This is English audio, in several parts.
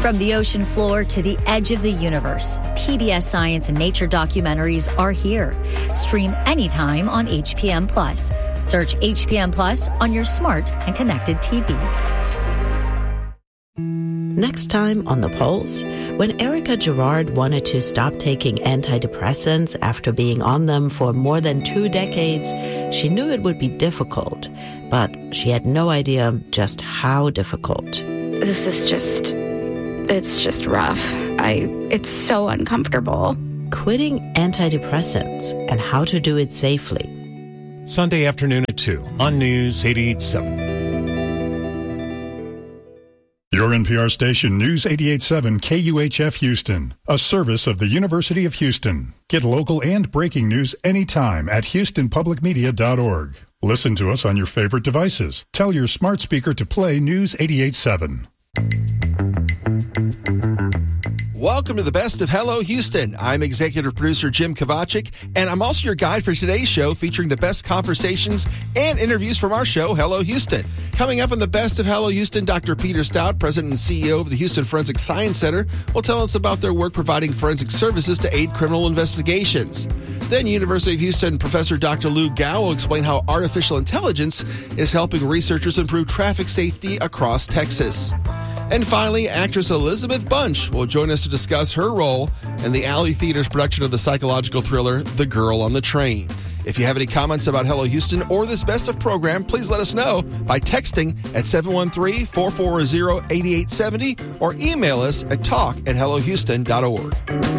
From the ocean floor to the edge of the universe, PBS Science and Nature documentaries are here. Stream anytime on HPM Plus. Search HPM Plus on your smart and connected TVs. Next time on The Pulse, when Erica Girard wanted to stop taking antidepressants after being on them for more than 2 decades, she knew it would be difficult, but she had no idea just how difficult. This is it's just rough. It's so uncomfortable. Quitting antidepressants and how to do it safely. Sunday afternoon at 2 on News 88.7. Your NPR station, News 88.7 KUHF Houston, a service of the University of Houston. Get local and breaking news anytime at houstonpublicmedia.org. Listen to us on your favorite devices. Tell your smart speaker to play News 88.7. Welcome to the best of Hello Houston. I'm executive producer Jim Kovacic, and I'm also your guide for today's show featuring the best conversations and interviews from our show, Hello Houston. Coming up on the best of Hello Houston, Dr. Peter Stout, president and CEO of the Houston Forensic Science Center, will tell us about their work providing forensic services to aid criminal investigations. Then University of Houston professor Dr. Lou Gao will explain how artificial intelligence is helping researchers improve traffic safety across Texas. And finally, actress Elizabeth Bunch will join us to discuss her role in the Alley Theater's production of the psychological thriller, The Girl on the Train. If you have any comments about Hello Houston or this best of program, please let us know by texting at 713-440-8870 or email us at talk@hellohouston.org.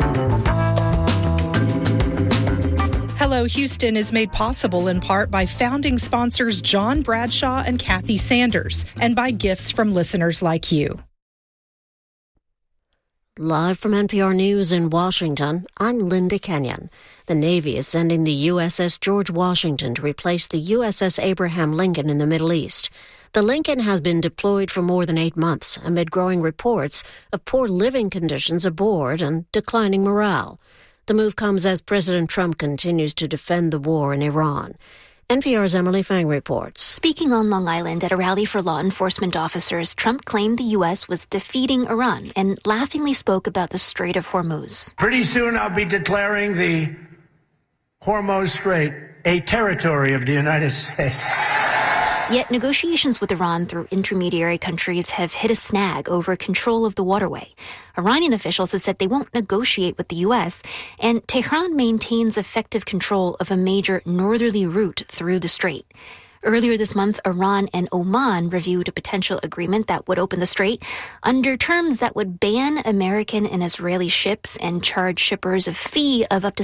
Hello Houston is made possible in part by founding sponsors John Bradshaw and Kathy Sanders and by gifts from listeners like you. Live from NPR News in Washington, I'm Linda Kenyon. The Navy is sending the USS George Washington to replace the USS Abraham Lincoln in the Middle East. The Lincoln has been deployed for more than 8 months amid growing reports of poor living conditions aboard and declining morale. The move comes as President Trump continues to defend the war in Iran. NPR's Emily Fang reports. Speaking on Long Island at a rally for law enforcement officers, Trump claimed the U.S. was defeating Iran and laughingly spoke about the Strait of Hormuz. Pretty soon I'll be declaring the Hormuz Strait a territory of the United States. Yet negotiations with Iran through intermediary countries have hit a snag over control of the waterway. Iranian officials have said they won't negotiate with the U.S., and Tehran maintains effective control of a major northerly route through the strait. Earlier this month, Iran and Oman reviewed a potential agreement that would open the strait under terms that would ban American and Israeli ships and charge shippers a fee of up to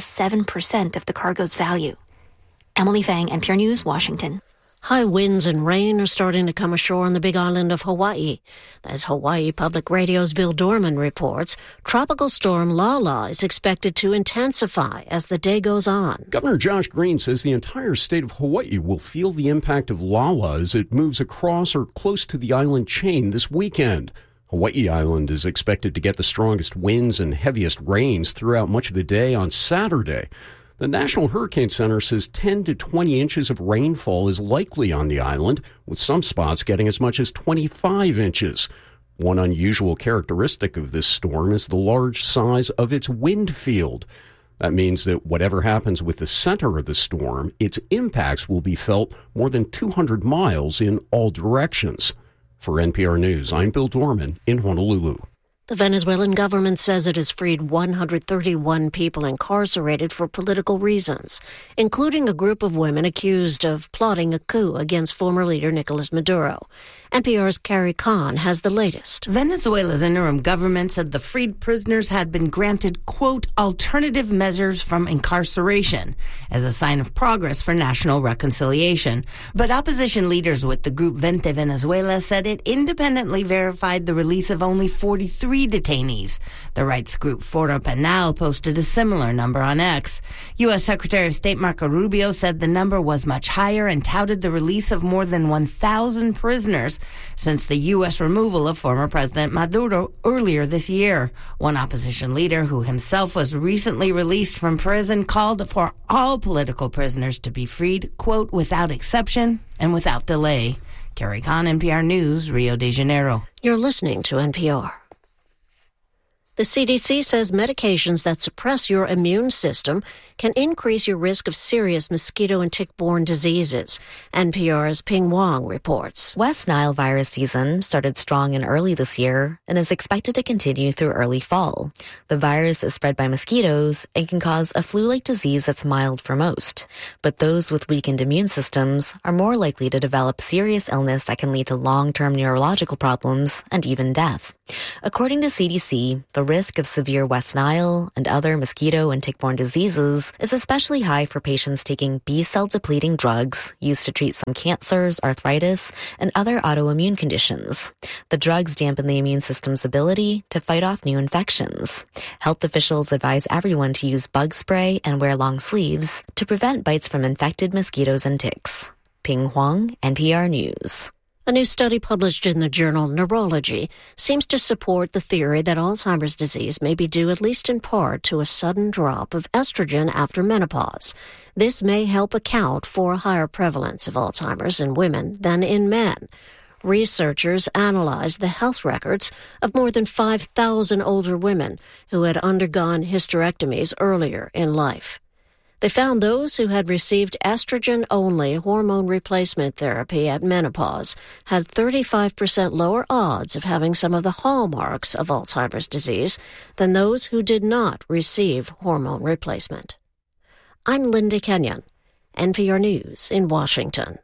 7% of the cargo's value. Emily Fang, NPR News, Washington. High winds and rain are starting to come ashore on the big island of Hawaii. As Hawaii Public Radio's Bill Dorman reports, Tropical Storm Lala is expected to intensify as the day goes on. Governor Josh Green says the entire state of Hawaii will feel the impact of Lala as it moves across or close to the island chain this weekend. Hawaii Island is expected to get the strongest winds and heaviest rains throughout much of the day on Saturday. The National Hurricane Center says 10 to 20 inches of rainfall is likely on the island, with some spots getting as much as 25 inches. One unusual characteristic of this storm is the large size of its wind field. That means that whatever happens with the center of the storm, its impacts will be felt more than 200 miles in all directions. For NPR News, I'm Bill Dorman in Honolulu. The Venezuelan government says it has freed 131 people incarcerated for political reasons, including a group of women accused of plotting a coup against former leader Nicolas Maduro. NPR's Carrie Kahn has the latest. Venezuela's interim government said the freed prisoners had been granted, quote, alternative measures from incarceration as a sign of progress for national reconciliation. But opposition leaders with the group Vente Venezuela said it independently verified the release of only 43 detainees. The rights group Foro Penal posted a similar number on X. U.S. Secretary of State Marco Rubio said the number was much higher and touted the release of more than 1,000 prisoners since the U.S. removal of former President Maduro earlier this year. One opposition leader, who himself was recently released from prison, called for all political prisoners to be freed, quote, without exception and without delay. Carrie Kahn, NPR News, Rio de Janeiro. You're listening to NPR. The CDC says medications that suppress your immune system can increase your risk of serious mosquito and tick-borne diseases. NPR's Ping Wong reports. West Nile virus season started strong and early this year and is expected to continue through early fall. The virus is spread by mosquitoes and can cause a flu-like disease that's mild for most. But those with weakened immune systems are more likely to develop serious illness that can lead to long-term neurological problems and even death. According to CDC, the risk of severe West Nile and other mosquito and tick-borne diseases is especially high for patients taking B-cell depleting drugs used to treat some cancers, arthritis, and other autoimmune conditions. The drugs dampen the immune system's ability to fight off new infections. Health officials advise everyone to use bug spray and wear long sleeves to prevent bites from infected mosquitoes and ticks. Ping Huang, NPR News. A new study published in the journal Neurology seems to support the theory that Alzheimer's disease may be due at least in part to a sudden drop of estrogen after menopause. This may help account for a higher prevalence of Alzheimer's in women than in men. Researchers analyzed the health records of more than 5,000 older women who had undergone hysterectomies earlier in life. They found those who had received estrogen-only hormone replacement therapy at menopause had 35% lower odds of having some of the hallmarks of Alzheimer's disease than those who did not receive hormone replacement. I'm Linda Kenyon, NPR News in Washington.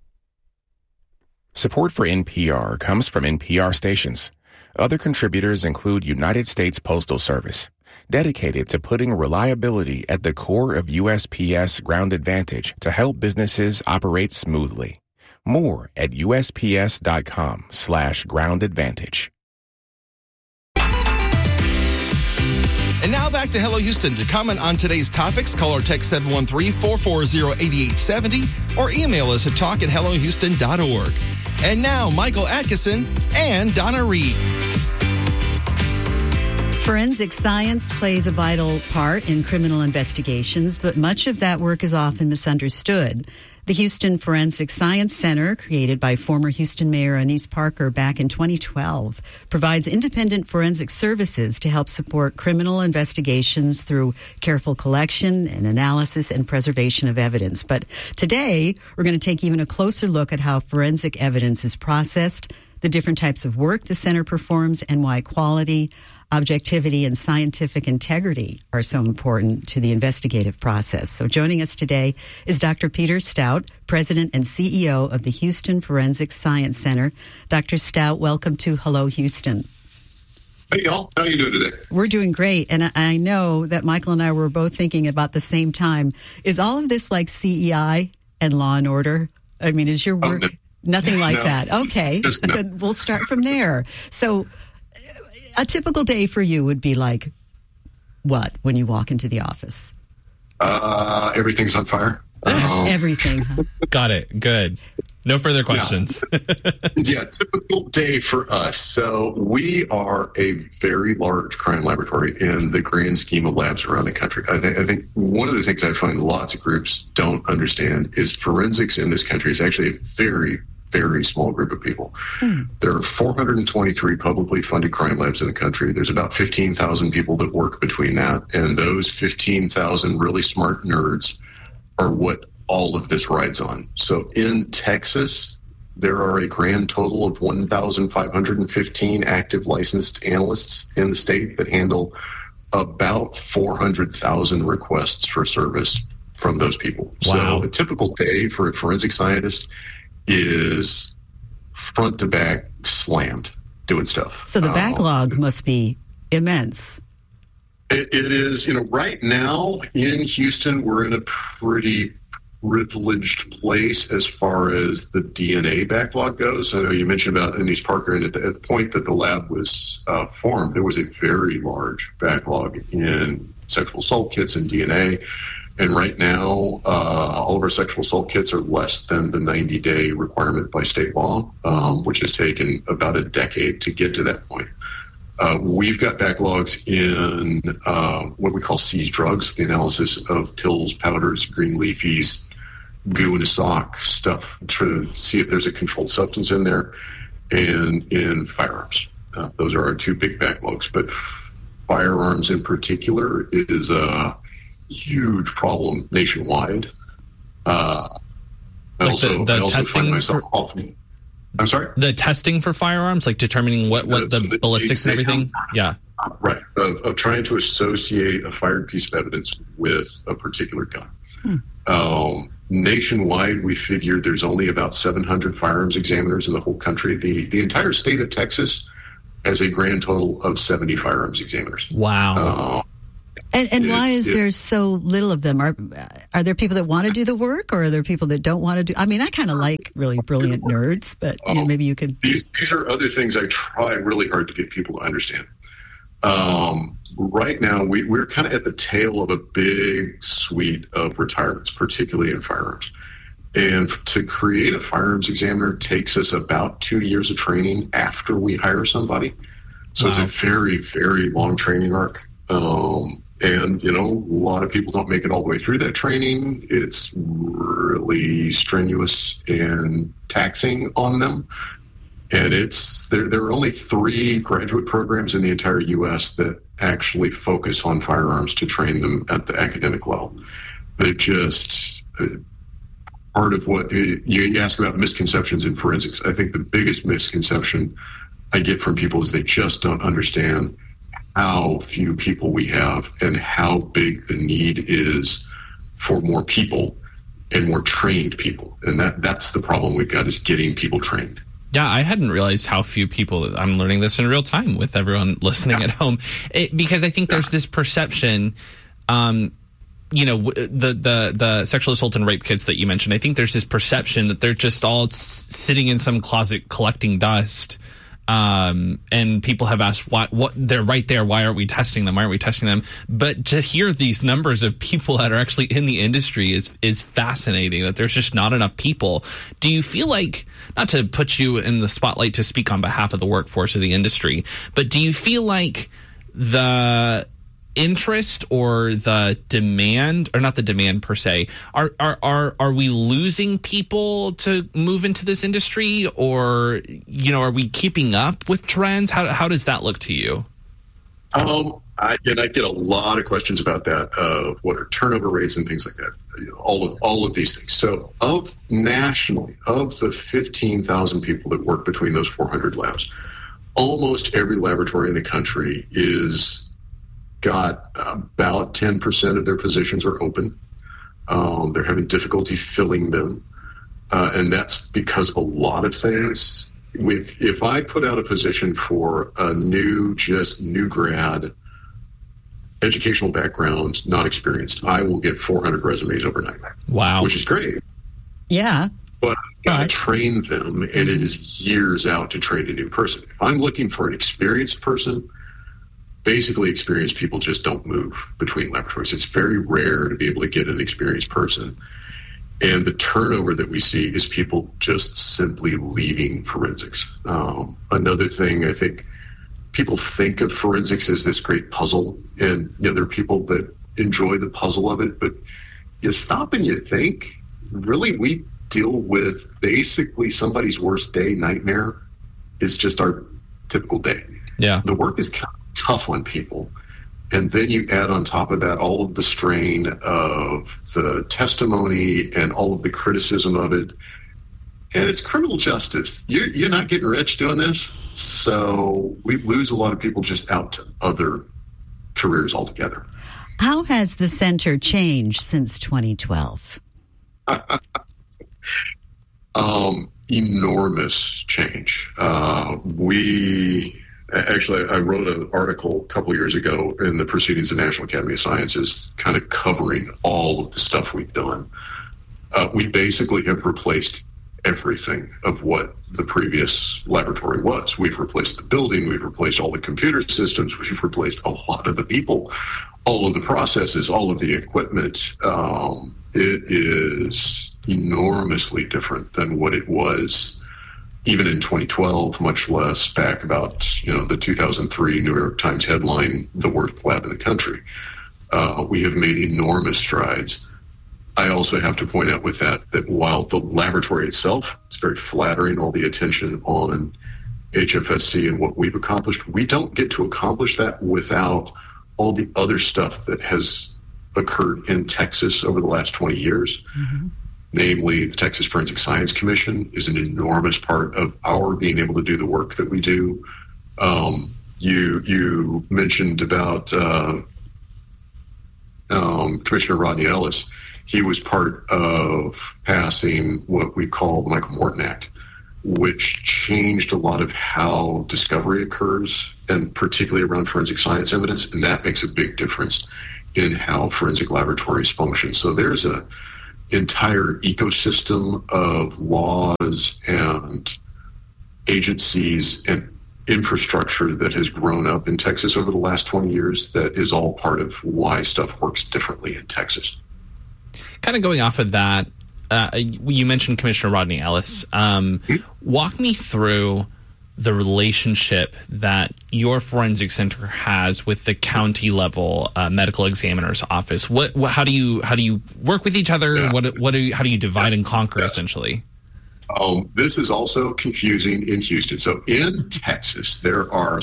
Support for NPR comes from NPR stations. Other contributors include United States Postal Service, dedicated to putting reliability at the core of USPS Ground Advantage to help businesses operate smoothly. More at USPS.com/Ground Advantage. And now back to Hello Houston. To comment on today's topics, call or text 713-440-8870 or email us at talk@hellohouston.org. And now, Michael Atkinson and Donna Reed. Forensic science plays a vital part in criminal investigations, but much of that work is often misunderstood. The Houston Forensic Science Center, created by former Houston Mayor Annise Parker back in 2012, provides independent forensic services to help support criminal investigations through careful collection and analysis and preservation of evidence. But today, we're going to take even a closer look at how forensic evidence is processed, the different types of work the center performs, and why quality, objectivity, and scientific integrity are so important to the investigative process. So joining us today is Dr. Peter Stout, President and CEO of the Houston Forensic Science Center. Dr. Stout, welcome to Hello Houston. Hey, y'all. How are you doing today? We're doing great. And I know that Michael and I were both thinking about the same time. Is all of this like CEI and Law and Order? I mean, is your work nothing like that? Okay. Then we'll start from there. So a typical day for you would be like what when you walk into the office? Everything's on fire. Everything. Got it. Good. No further questions. Yeah, typical day for us. So we are a very large crime laboratory in the grand scheme of labs around the country. I think one of the things I find lots of groups don't understand is forensics in this country is actually a very, very small group of people. There are 423 publicly funded crime labs in the country. There's about 15,000 people that work between that. And those 15,000 really smart nerds are what all of this rides on. So in Texas, there are a grand total of 1,515 active licensed analysts in the state that handle about 400,000 requests for service from those people. Wow. So a typical day for a forensic scientist is front to back slammed doing stuff. So the backlog must be immense. It is, right now in Houston, we're in a pretty privileged place as far as the DNA backlog goes. I know you mentioned about Annise Parker, and at the point that the lab was formed, there was a very large backlog in sexual assault kits and DNA. And right now, all of our sexual assault kits are less than the 90-day requirement by state law, which has taken about a decade to get to that point. We've got backlogs in what we call seized drugs, the analysis of pills, powders, green leafies, goo in a sock, stuff to see if there's a controlled substance in there, and in firearms. Those are our two big backlogs. But firearms in particular is a huge problem nationwide. I also find myself often. I'm sorry? The testing for firearms, like determining what the ballistics and everything? Yeah. Right. Of trying to associate a fired piece of evidence with a particular gun. Nationwide, we figured there's only about 700 firearms examiners in the whole country. The entire state of Texas has a grand total of 70 firearms examiners. Wow. And why is there so little of them? Are there people that want to do the work, or are there people that don't want to do? I mean, I kind of like really brilliant nerds, but maybe you could. These are other things I try really hard to get people to understand. Right now, we're kind of at the tail of a big suite of retirements, particularly in firearms. And to create a firearms examiner takes us about 2 years of training after we hire somebody. So It's a very, very long training arc. And, a lot of people don't make it all the way through that training. It's really strenuous and taxing on them. And there are only 3 graduate programs in the entire U.S. that actually focus on firearms to train them at the academic level. They're just part of what you ask about misconceptions in forensics. I think the biggest misconception I get from people is they just don't understand how few people we have and how big the need is for more people and more trained people. And that's the problem we've got, is getting people trained. Yeah, I hadn't realized how few people. I'm learning this in real time with everyone listening at home, because I think there's this perception, the sexual assault and rape kits that you mentioned. I think there's this perception that they're just all sitting in some closet collecting dust. And people have asked what they're right there. Why aren't we testing them? Why aren't we testing them? But to hear these numbers of people that are actually in the industry is fascinating, that there's just not enough people. Do you feel like, not to put you in the spotlight to speak on behalf of the workforce of the industry, but do you feel like the interest or the demand, or not the demand per se, are we losing people to move into this industry, or are we keeping up with trends? How does that look to you? I get a lot of questions about that. What are turnover rates and things like that? All of these things. So nationally, of the 15,000 people that work between those 400 labs, almost every laboratory in the country got about 10% of their positions are open. They're having difficulty filling them. And that's because of a lot of things. If I put out a position for a new grad, educational background, not experienced, I will get 400 resumes overnight. Wow. Which is great. Yeah. But I've got to train them, and it is years out to train a new person. If I'm looking for an experienced person, basically experienced people just don't move between laboratories. It's very rare to be able to get an experienced person. And the turnover that we see is people just simply leaving forensics. Another thing, I think people think of forensics as this great puzzle. And there are people that enjoy the puzzle of it. But you stop and you think, really, we deal with basically somebody's worst day nightmare is just our typical day. Yeah. The work is kind of tough on people. And then you add on top of that all of the strain of the testimony and all of the criticism of it. And it's criminal justice. You're not getting rich doing this. So we lose a lot of people just out to other careers altogether. How has the center changed since 2012? Enormous change. Actually, I wrote an article a couple of years ago in the Proceedings of the National Academy of Sciences, kind of covering all of the stuff we've done. We basically have replaced everything of what the previous laboratory was. We've replaced the building, we've replaced all the computer systems, we've replaced a lot of the people, all of the processes, all of the equipment. It is enormously different than what it was even in 2012, much less back about, the 2003 New York Times headline, the worst lab in the country. We have made enormous strides. I also have to point out with that while the laboratory itself, it's very flattering, all the attention on HFSC and what we've accomplished. We don't get to accomplish that without all the other stuff that has occurred in Texas over the last 20 years. Mm-hmm. Namely, the Texas Forensic Science Commission is an enormous part of our being able to do the work that we do. You mentioned about Commissioner Rodney Ellis. He was part of passing what we call the Michael Morton Act, which changed a lot of how discovery occurs, and particularly around forensic science evidence, and that makes a big difference in how forensic laboratories function. So there's a entire ecosystem of laws and agencies and infrastructure that has grown up in Texas over the last 20 years that is all part of why stuff works differently in Texas. Kind of going off of that, you mentioned Commissioner Rodney Ellis. Walk me through the relationship that your forensic center has with the county level medical examiner's office. How do you work with each other? Yeah. How do you divide and conquer essentially? This is also confusing in Houston. So in Texas, there are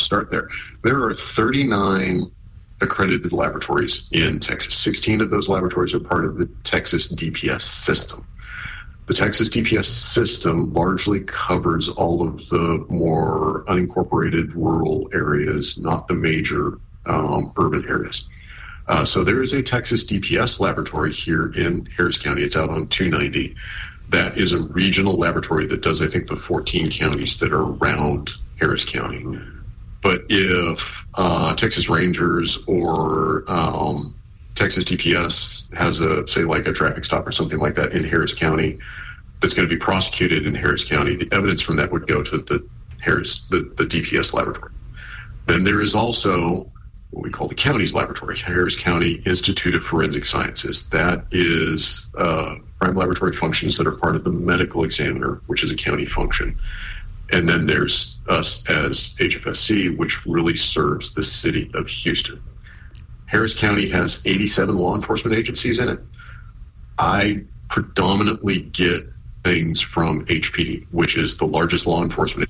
39 accredited laboratories in Texas. 16 of those laboratories are part of the Texas DPS system. The Texas DPS system largely covers all of the more unincorporated rural areas, not the major urban areas. So there is a Texas DPS laboratory here in Harris County. It's out on 290. That is a regional laboratory that does, I think, the 14 counties that are around Harris County. But if Texas Rangers or Texas DPS has like a traffic stop or something like that in Harris County that's going to be prosecuted in Harris County, the evidence from that would go to the DPS laboratory. Then there is also what we call the county's laboratory, Harris County Institute of Forensic Sciences. That is crime laboratory functions that are part of the medical examiner, which is a county function. And then there's us as HFSC, which really serves the city of Houston. Harris County has 87 law enforcement agencies in it. I predominantly get things from HPD, which is the largest law enforcement.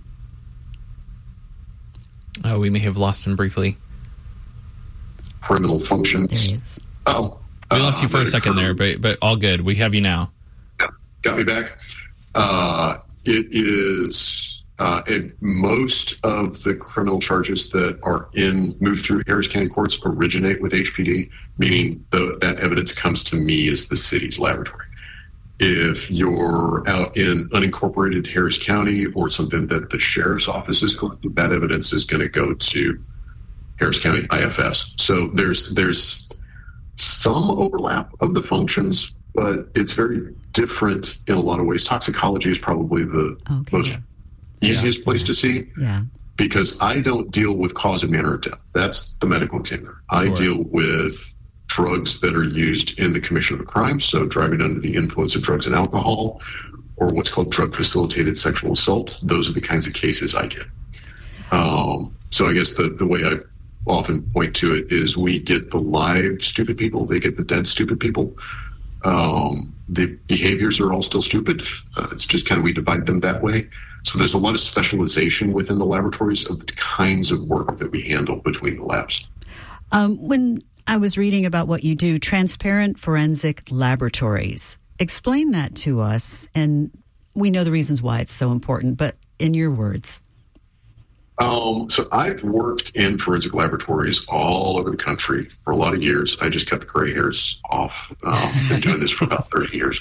Oh, we may have lost him briefly. Criminal functions. Oh, we lost you for a second there, but all good. We have you now. Yeah, got me back. It is, and most of the criminal charges that are moved through Harris County courts originate with HPD, meaning that evidence comes to me as the city's laboratory. If you're out in unincorporated Harris County or something that the sheriff's office is collecting, that evidence is going to go to Harris County IFS. So there's some overlap of the functions, but it's very different in a lot of ways. Toxicology is probably the most easiest place to see, because I don't deal with cause and manner of death. That's the medical examiner. I deal with drugs that are used in the commission of a crime, so driving under the influence of drugs and alcohol, or what's called drug-facilitated sexual assault. Those are the kinds of cases I get. So I guess the way I often point to it is we get the live stupid people, they get the dead stupid people. The behaviors are all still stupid. It's just kind of we divide them that way. So there's a lot of specialization within the laboratories of the kinds of work that we handle between the labs. When I was reading about what you do, Transparent Forensic Laboratories, explain that to us. And we know the reasons why it's so important, but in your words. So I've worked in forensic laboratories all over the country for a lot of years. I just cut the gray hairs off. Been doing this for about 30 years.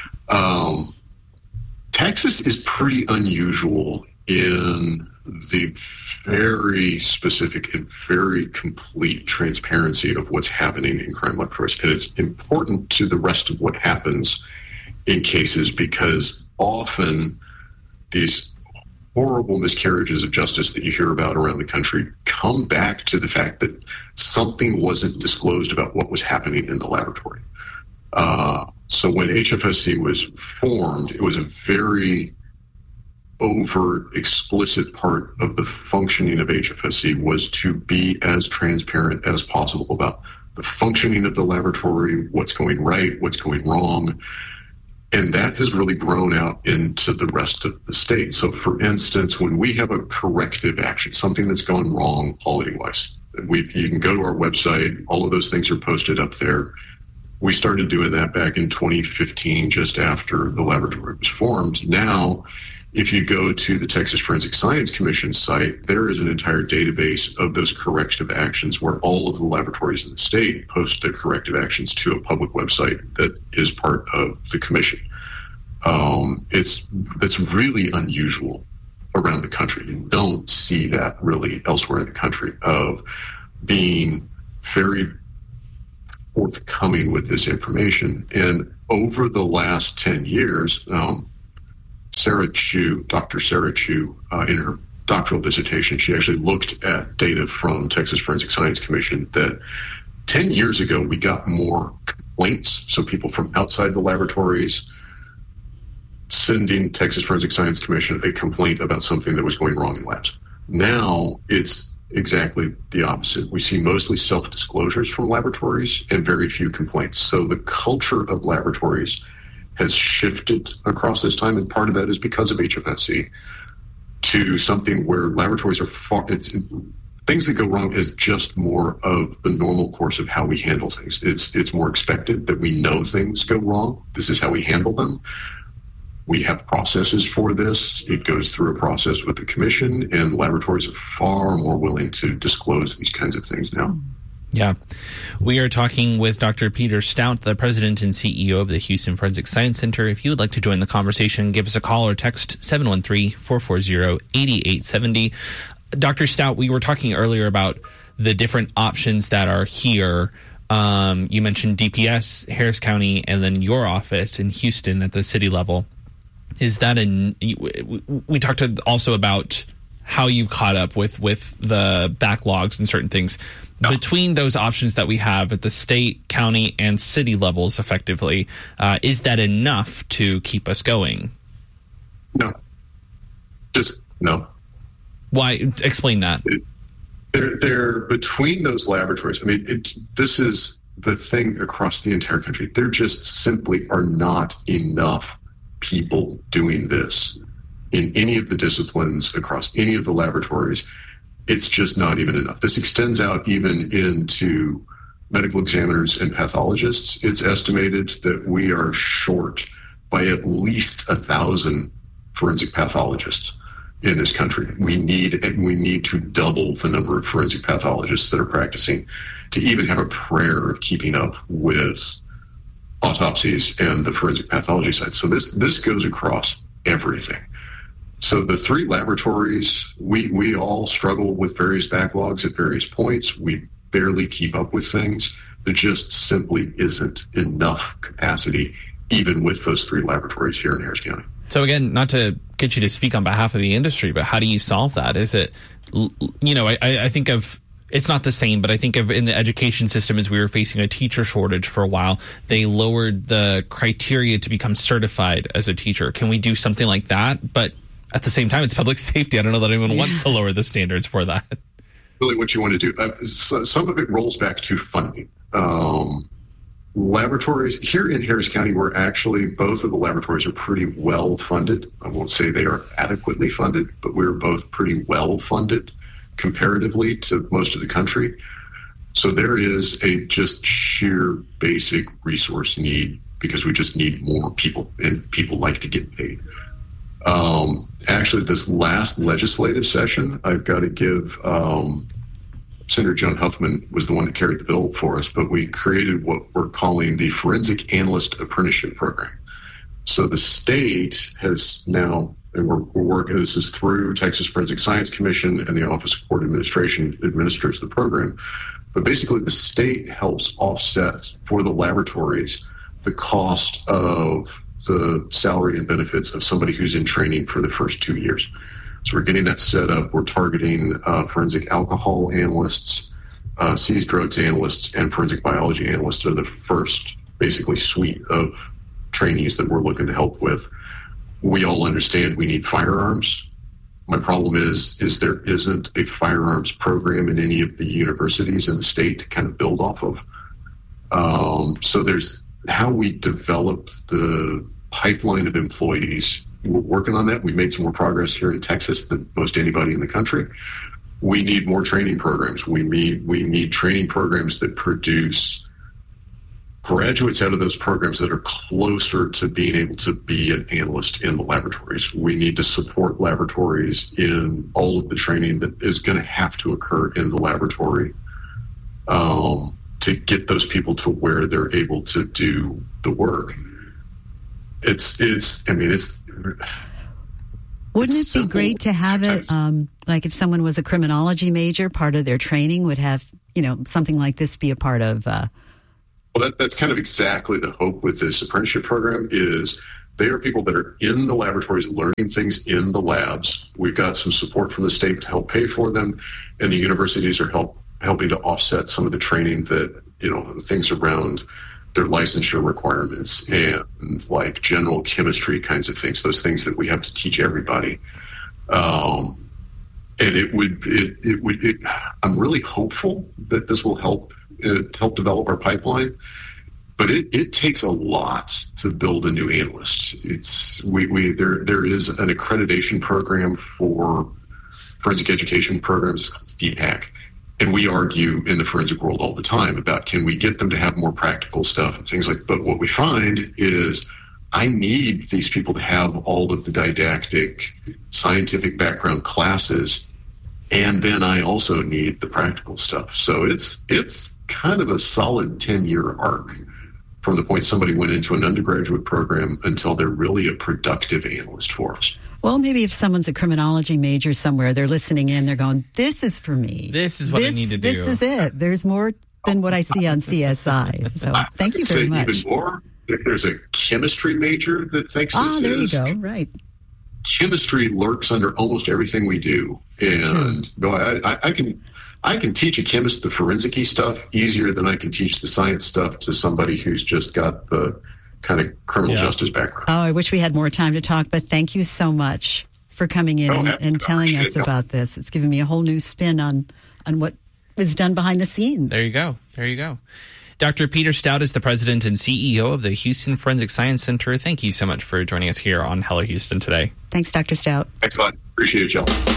Texas is pretty unusual in the very specific and very complete transparency of what's happening in crime laboratories. And it's important to the rest of what happens in cases because often these horrible miscarriages of justice that you hear about around the country come back to the fact that something wasn't disclosed about what was happening in the laboratory. So when HFSC was formed, it was a very overt, explicit part of the functioning of HFSC was to be as transparent as possible about the functioning of the laboratory, what's going right, what's going wrong. And that has really grown out into the rest of the state. So, for instance, when we have a corrective action, something that's gone wrong quality-wise, you can go to our website. All of those things are posted up there. We started doing that back in 2015, just after the laboratory was formed. Now, if you go to the Texas Forensic Science Commission site, there is an entire database of those corrective actions where all of the laboratories in the state post their corrective actions to a public website that is part of the commission. That's really unusual around the country. You don't see that really elsewhere in the country, of being very forthcoming with this information. And over the last 10 years, Dr. Sarah Chu, in her doctoral dissertation, she actually looked at data from Texas Forensic Science Commission that 10 years ago we got more complaints, so people from outside the laboratories sending Texas Forensic Science Commission a complaint about something that was going wrong in labs. Now it's exactly the opposite. We see mostly self-disclosures from laboratories and very few complaints. So the culture of laboratories has shifted across this time, and part of that is because of HFSC, to something where laboratories are things that go wrong is just more of the normal course of how we handle things. It's more expected that we know things go wrong. This is how we handle them. We have processes for this. It goes through a process with the commission, and laboratories are far more willing to disclose these kinds of things now. Yeah. We are talking with Dr. Peter Stout, the president and CEO of the Houston Forensic Science Center. If you would like to join the conversation, give us a call or text 713-440-8870. Dr. Stout, we were talking earlier about the different options that are here. You mentioned DPS, Harris County, and then your office in Houston at the city level. Is that we talked also about how you've caught up with the backlogs and certain things. No. Between those options that we have at the state, county, and city levels effectively, is that enough to keep us going? No. Just no. Why? Explain that. They're between those laboratories. I mean, this is the thing across the entire country. There just simply are not enough people doing this in any of the disciplines across any of the laboratories. It's just not even enough. This extends out even into medical examiners and pathologists. It's estimated that we are short by at least 1,000 forensic pathologists in this country. We need to double the number of forensic pathologists that are practicing to even have a prayer of keeping up with autopsies and the forensic pathology side. So this goes across everything. So the three laboratories, we all struggle with various backlogs at various points. We barely keep up with things. There just simply isn't enough capacity, even with those three laboratories here in Harris County. So again, not to get you to speak on behalf of the industry, but how do you solve that? Is it, I think of, it's not the same, but I think of in the education system, as we were facing a teacher shortage for a while, they lowered the criteria to become certified as a teacher. Can we do something like that? But at the same time, it's public safety. I don't know that anyone wants to lower the standards for that. Really what you want to do. Some of it rolls back to funding. Laboratories here in Harris County, where actually both of the laboratories are pretty well funded. I won't say they are adequately funded, but we're both pretty well funded comparatively to most of the country. So there is a just sheer basic resource need because we just need more people, and people like to get paid. Actually, this last legislative session, I've got to give Senator Joan Huffman was the one that carried the bill for us, but we created what we're calling the Forensic Analyst Apprenticeship Program. So the state has now, and we're working, this is through Texas Forensic Science Commission, and the Office of Court Administration administers the program. But basically, the state helps offset for the laboratories the cost of the salary and benefits of somebody who's in training for the first 2 years. So we're getting that set up. We're targeting forensic alcohol analysts, seized drugs analysts, and forensic biology analysts are the first, basically, suite of trainees that we're looking to help with. We all understand we need firearms. My problem is there isn't a firearms program in any of the universities in the state to kind of build off of. So there's how we develop the pipeline of employees. We're working on that. We made some more progress here in Texas than most anybody in the country. We need more training programs. We need training programs that produce graduates out of those programs that are closer to being able to be an analyst in the laboratories. We need to support laboratories in all of the training that is going to have to occur in the laboratory to get those people to where they're able to do the work. Wouldn't it be great to have it, like if someone was a criminology major, part of their training would have, something like this be a part of... Well, that's kind of exactly the hope with this apprenticeship program is they are people that are in the laboratories learning things in the labs. We've got some support from the state to help pay for them, and the universities are helping to offset some of the training that, things around their licensure requirements and like general chemistry kinds of things, those things that we have to teach everybody. And I'm really hopeful that this will help develop our pipeline, but it takes a lot to build a new analyst. There is an accreditation program for forensic education programs, FEPAC, and we argue in the forensic world all the time about can we get them to have more practical stuff and things like. But what we find is I need these people to have all of the didactic, scientific background classes. And then I also need the practical stuff. So it's kind of a solid 10-year arc from the point somebody went into an undergraduate program until they're really a productive analyst for us. Well, maybe if someone's a criminology major somewhere, they're listening in, they're going, this is for me. This is what I need to do. This is it. There's more than what I see on CSI. So thank you very much. Even more, there's a chemistry major that thinks this is. There you go. Right. Chemistry lurks under almost everything we do, and I can teach a chemist the forensic-y stuff easier than I can teach the science stuff to somebody who's just got the kind of criminal justice background. Oh, I wish we had more time to talk, but thank you so much for coming in and telling us about this. It's given me a whole new spin on what is done behind the scenes. There you go. Dr. Peter Stout is the president and CEO of the Houston Forensic Science Center. Thank you so much for joining us here on Hello Houston today. Thanks, Dr. Stout. Excellent. Appreciate it, y'all.